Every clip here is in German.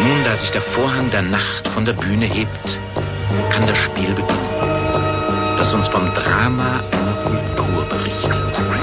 Nun, da sich der Vorhang der Nacht von der Bühne hebt, kann das Spiel beginnen, das uns vom Drama einer Kultur berichtet.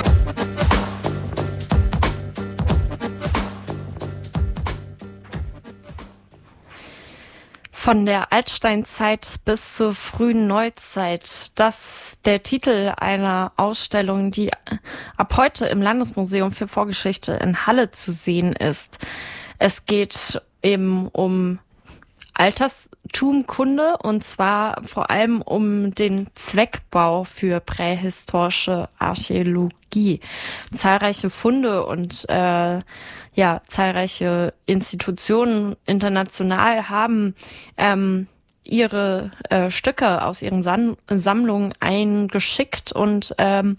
Von der Altsteinzeit bis zur frühen Neuzeit. Das ist der Titel einer Ausstellung, die ab heute im Landesmuseum für Vorgeschichte in Halle zu sehen ist. Es geht eben um Altertumkunde und zwar vor allem um den Zweckbau für prähistorische Archäologie. Zahlreiche Funde und zahlreiche Institutionen international haben ihre Stücke aus ihren Sammlungen eingeschickt und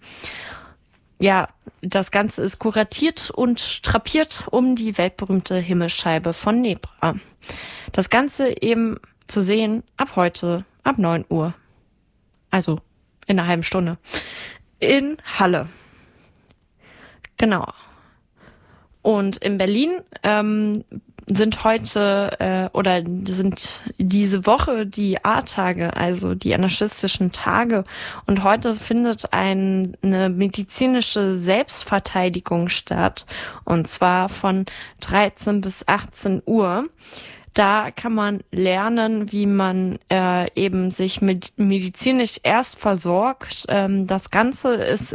das Ganze ist kuratiert und drapiert um die weltberühmte Himmelsscheibe von Nebra. Das Ganze eben zu sehen ab heute, ab 9 Uhr. Also in einer halben Stunde. In Halle. Genau. Und in Berlin sind heute sind diese Woche die A-Tage, also die anarchistischen Tage. Und heute findet eine medizinische Selbstverteidigung statt. Und zwar von 13 bis 18 Uhr. Da kann man lernen, wie man eben sich medizinisch erst versorgt. Das Ganze ist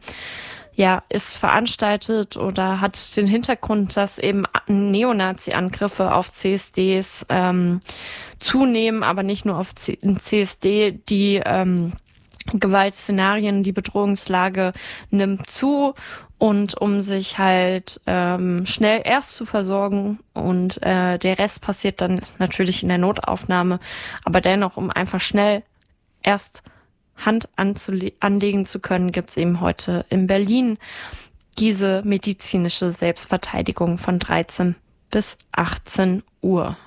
veranstaltet oder hat den Hintergrund, dass eben Neonazi-Angriffe auf CSDs zunehmen, aber nicht nur auf CSD, die Gewaltszenarien, die Bedrohungslage nimmt zu und um sich halt schnell erst zu versorgen und der Rest passiert dann natürlich in der Notaufnahme, aber dennoch, um einfach schnell erst Hand anlegen zu können, gibt's eben heute in Berlin diese medizinische Selbstverteidigung von 13 bis 18 Uhr.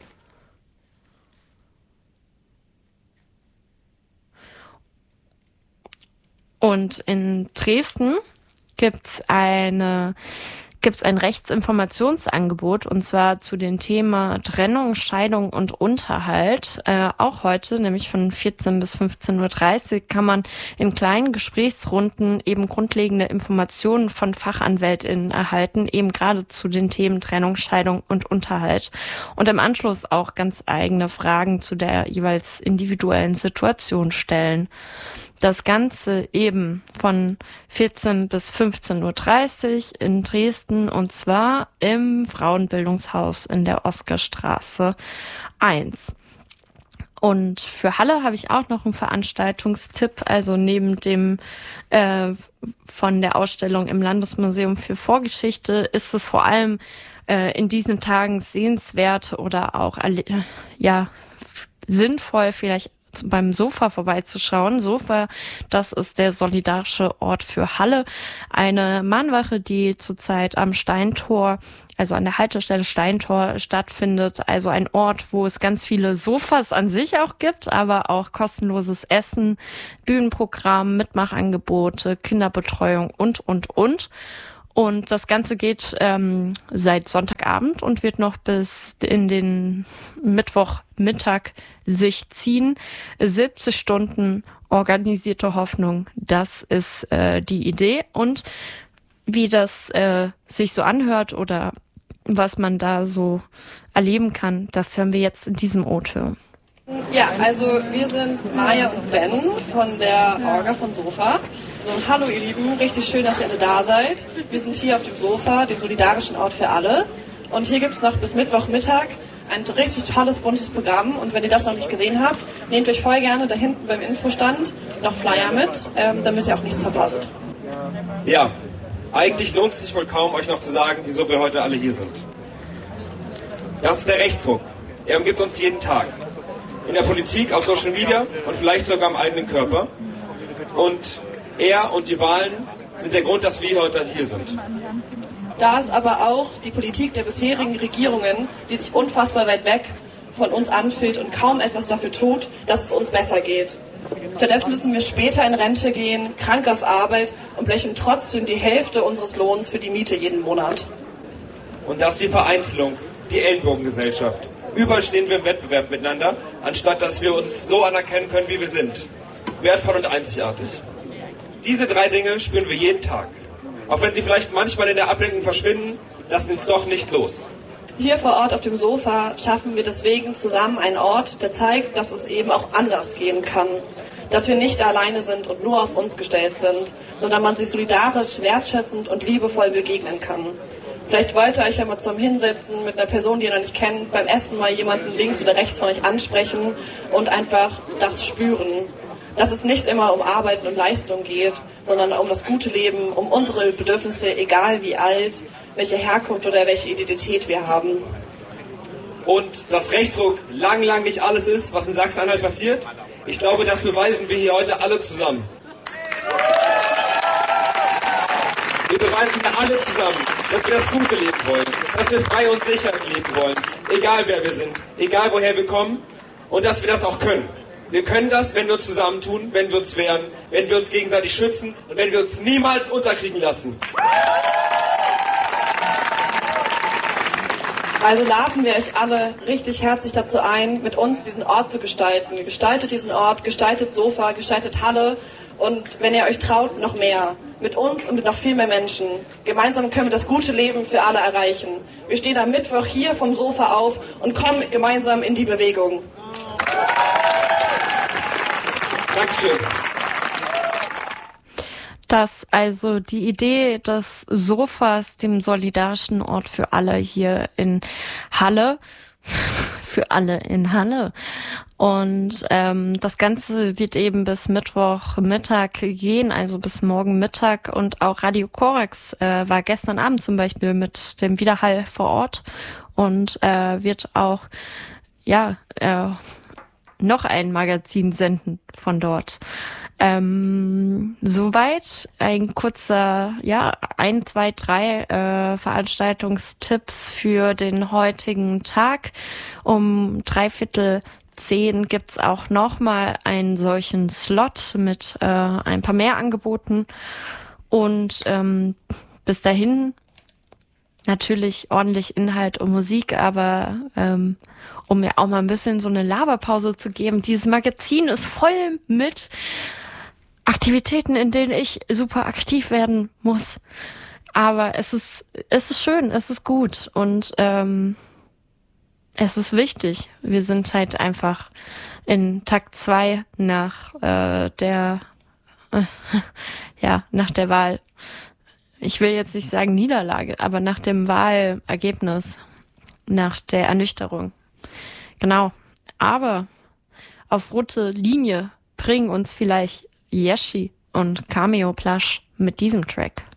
Und in Dresden gibt's ein Rechtsinformationsangebot und zwar zu dem Thema Trennung, Scheidung und Unterhalt. Auch heute, nämlich von 14 bis 15.30 Uhr, kann man in kleinen Gesprächsrunden eben grundlegende Informationen von FachanwältInnen erhalten, eben gerade zu den Themen Trennung, Scheidung und Unterhalt. Und im Anschluss auch ganz eigene Fragen zu der jeweils individuellen Situation stellen. Das Ganze eben von 14 bis 15.30 Uhr in Dresden und zwar im Frauenbildungshaus in der Oskarstraße 1. Und für Halle habe ich auch noch einen Veranstaltungstipp, also neben dem von der Ausstellung im Landesmuseum für Vorgeschichte ist es vor allem in diesen Tagen sehenswert oder auch sinnvoll vielleicht beim Sofa vorbeizuschauen. Sofa, das ist der solidarische Ort für Halle. Eine Mahnwache, die zurzeit am Steintor, also an der Haltestelle Steintor stattfindet. Also ein Ort, wo es ganz viele Sofas an sich auch gibt, aber auch kostenloses Essen, Bühnenprogramm, Mitmachangebote, Kinderbetreuung und. Und das Ganze geht seit Sonntagabend und wird noch bis in den Mittwochmittag sich ziehen. 70 Stunden organisierte Hoffnung, das ist die Idee. Und wie das sich so anhört oder was man da so erleben kann, das hören wir jetzt in diesem O-Ton. Ja, also wir sind Maja und Ben von der Orga von Sofa. So, hallo ihr Lieben, richtig schön, dass ihr alle da seid. Wir sind hier auf dem Sofa, dem solidarischen Ort für alle. Und hier gibt es noch bis Mittwochmittag ein richtig tolles, buntes Programm. Und wenn ihr das noch nicht gesehen habt, nehmt euch voll gerne da hinten beim Infostand noch Flyer mit, damit ihr auch nichts verpasst. Ja, eigentlich lohnt es sich wohl kaum, euch noch zu sagen, wieso wir heute alle hier sind. Das ist der Rechtsruck. Er umgibt uns jeden Tag. In der Politik, auf Social Media und vielleicht sogar im eigenen Körper. Und er und die Wahlen sind der Grund, dass wir heute hier sind. Da ist aber auch die Politik der bisherigen Regierungen, die sich unfassbar weit weg von uns anfühlt und kaum etwas dafür tut, dass es uns besser geht. Stattdessen müssen wir später in Rente gehen, krank auf Arbeit und blechen trotzdem die Hälfte unseres Lohns für die Miete jeden Monat. Und das ist die Vereinzelung, die Ellenbogengesellschaft. Überall stehen wir im Wettbewerb miteinander, anstatt dass wir uns so anerkennen können, wie wir sind. Wertvoll und einzigartig. Diese 3 Dinge spüren wir jeden Tag. Auch wenn sie vielleicht manchmal in der Ablenkung verschwinden, lassen uns doch nicht los. Hier vor Ort auf dem Sofa schaffen wir deswegen zusammen einen Ort, der zeigt, dass es eben auch anders gehen kann. Dass wir nicht alleine sind und nur auf uns gestellt sind, sondern man sich solidarisch, wertschätzend und liebevoll begegnen kann. Vielleicht wollt ihr euch ja mal zum Hinsetzen mit einer Person, die ihr noch nicht kennt, beim Essen mal jemanden links oder rechts von euch ansprechen und einfach das spüren. Dass es nicht immer um Arbeit und Leistung geht, sondern um das gute Leben, um unsere Bedürfnisse, egal wie alt, welche Herkunft oder welche Identität wir haben. Und dass Rechtsruck lang nicht alles ist, was in Sachsen-Anhalt passiert, ich glaube, das beweisen wir hier heute alle zusammen. Wir beweisen hier alle zusammen, dass wir das gute Leben wollen, dass wir frei und sicher leben wollen, egal wer wir sind, egal woher wir kommen und dass wir das auch können. Wir können das, wenn wir uns zusammentun, wenn wir uns wehren, wenn wir uns gegenseitig schützen und wenn wir uns niemals unterkriegen lassen. Also laden wir euch alle richtig herzlich dazu ein, mit uns diesen Ort zu gestalten. Gestaltet diesen Ort, gestaltet Sofa, gestaltet Halle und wenn ihr euch traut, noch mehr. Mit uns und mit noch viel mehr Menschen. Gemeinsam können wir das gute Leben für alle erreichen. Wir stehen am Mittwoch hier vom Sofa auf und kommen gemeinsam in die Bewegung. Dankeschön. Dass also die Idee des Sofas, dem solidarischen Ort für alle hier in Halle, für alle in Halle. Und das Ganze wird eben bis Mittwochmittag gehen, also bis morgen Mittag. Und auch Radio Korax war gestern Abend zum Beispiel mit dem Widerhall vor Ort und wird auch noch ein Magazin senden von dort. Soweit ein kurzer, 1, 2, 3 Veranstaltungstipps für den heutigen Tag. Um 9:45 gibt's auch nochmal einen solchen Slot mit ein paar mehr Angeboten. Und bis dahin natürlich ordentlich Inhalt und Musik, aber um mir auch mal ein bisschen so eine Laberpause zu geben. Dieses Magazin ist voll mit Aktivitäten, in denen ich super aktiv werden muss. Aber es ist schön, es ist gut und es ist wichtig. Wir sind halt einfach in Takt 2 nach der Wahl. Ich will jetzt nicht sagen Niederlage, aber nach dem Wahlergebnis, nach der Ernüchterung. Genau. Aber auf rote Linie bringen uns vielleicht Yeshi und Cameo Plush mit diesem Track.